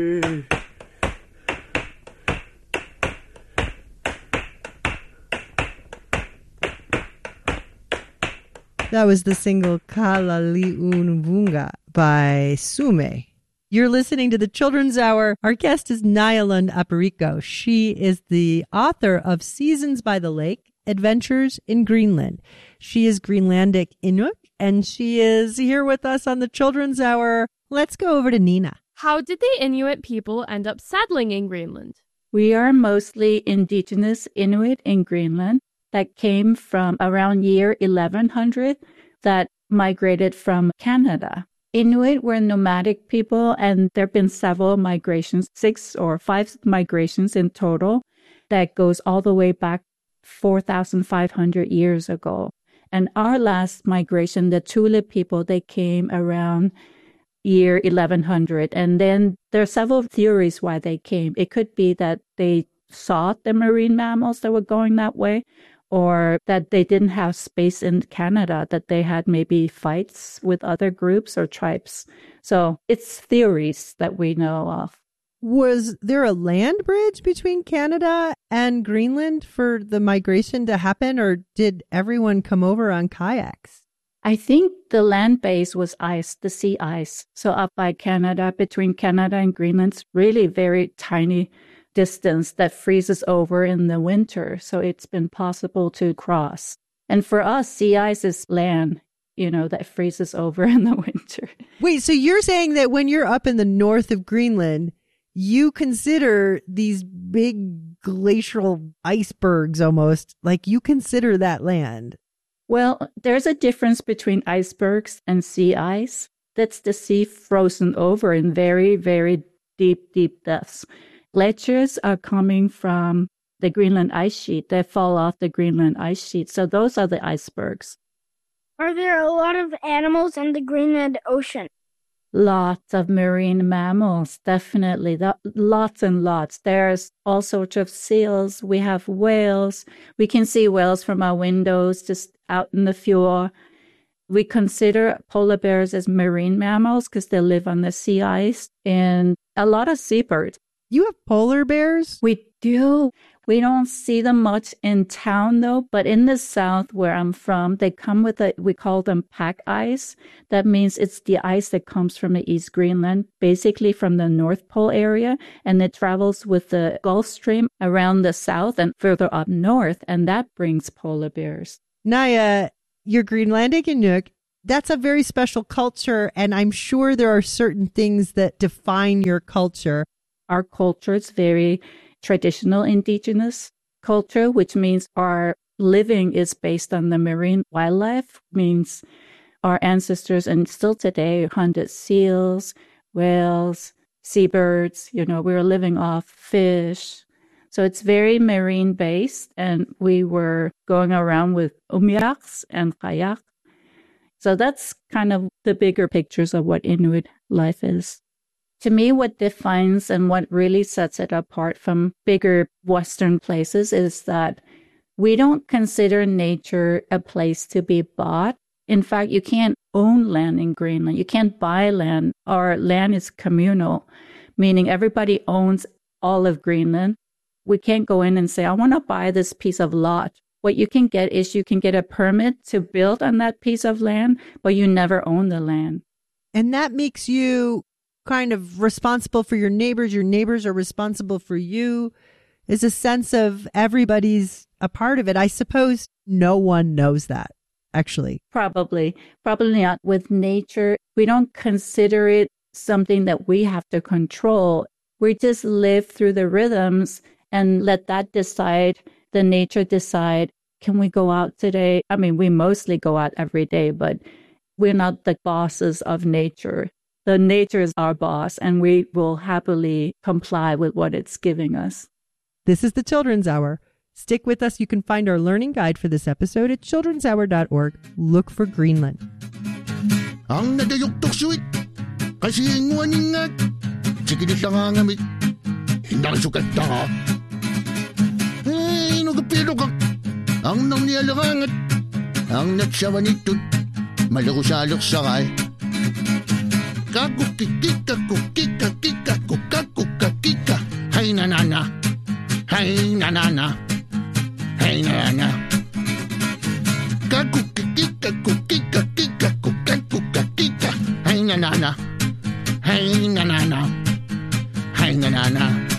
That was the single Kalali'unvunga by Sume. You're listening to the Children's Hour. Our guest is Nayalun Aparico. She is the author of Seasons by the Lake, Adventures in Greenland. She is Greenlandic Inuk, and she is here with us on the Children's Hour. Let's go over to Nina. How did the Inuit people end up settling in Greenland? We are mostly indigenous Inuit in Greenland that came from around year 1100 that migrated from Canada. Inuit were nomadic people, and there have been several migrations, 6 or 5 migrations in total, that goes all the way back 4,500 years ago. And our last migration, the Thule people, they came around year 1100. And then there are several theories why they came. It could be that they saw the marine mammals that were going that way, or that they didn't have space in Canada, that they had maybe fights with other groups or tribes. So it's theories that we know of. Was there a land bridge between Canada and Greenland for the migration to happen, or did everyone come over on kayaks? I think the land base was ice, the sea ice. So up by Canada, between Canada and Greenland, it's really very tiny distance that freezes over in the winter. So it's been possible to cross. And for us, sea ice is land, that freezes over in the winter. Wait, so you're saying that when you're up in the north of Greenland, you consider these big glacial icebergs almost, like you consider that land? Well, there's a difference between icebergs and sea ice. That's the sea frozen over in very, very deep, deep depths. Glaciers are coming from the Greenland ice sheet. They fall off the Greenland ice sheet. So those are the icebergs. Are there a lot of animals in the Greenland Ocean? Lots of marine mammals, definitely. Lots and lots. There's all sorts of seals. We have whales. We can see whales from our windows just out in the fjord. We consider polar bears as marine mammals because they live on the sea ice, and a lot of seabirds. You have polar bears? We do. We don't see them much in town, though. But in the south where I'm from, they come with we call them pack ice. That means it's the ice that comes from the East Greenland, basically from the North Pole area. And it travels with the Gulf Stream around the south and further up north. And that brings polar bears. Naya, you're Greenlandic Inuk. That's a very special culture. And I'm sure there are certain things that define your culture. Our culture is very traditional indigenous culture, which means our living is based on the marine wildlife, means our ancestors and still today hunted seals, whales, seabirds. We were living off fish. So it's very marine based, and we were going around with umiaks and kayak. So that's kind of the bigger pictures of what Inuit life is. To me, what defines and what really sets it apart from bigger Western places is that we don't consider nature a place to be bought. In fact, you can't own land in Greenland. You can't buy land. Our land is communal, meaning everybody owns all of Greenland. We can't go in and say, I want to buy this piece of lot. What you can get is you can get a permit to build on that piece of land, but you never own the land. And that makes you kind of responsible for your neighbors. Your neighbors are responsible for you. There's a sense of everybody's a part of it. I suppose no one knows that, actually. Probably not. With nature, we don't consider it something that we have to control. We just live through the rhythms and let that decide, the nature decide, can we go out today? I mean, we mostly go out every day, but we're not the bosses of nature. The nature is our boss, and we will happily comply with what it's giving us. This is the Children's Hour. Stick with us. You can find our learning guide for this episode at childrenshour.org. Look for Greenland. Ang nagayok tuksuit, kasi inguan ingat, sikidit lang ang amit, hindi sukat na. Nagapilo ka, ang nang nialakangat, ang nagsawa nito, malakusalok sakay. Kaku kikika kukika kika kukaku Hey na na na. Hey na na na. Hey na na na. Kakukikika kukika kika kukakuka kika. Hey na na na. Hey na na na. Hey na na na.